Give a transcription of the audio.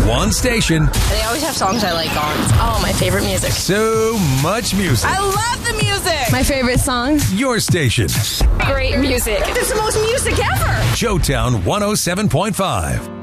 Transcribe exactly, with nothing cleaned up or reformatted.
One station. They always have songs I like on. It's all my favorite music. So much music. I love the music. My favorite song. Your station. Great music. It's the most music ever. Joetown one oh seven point five.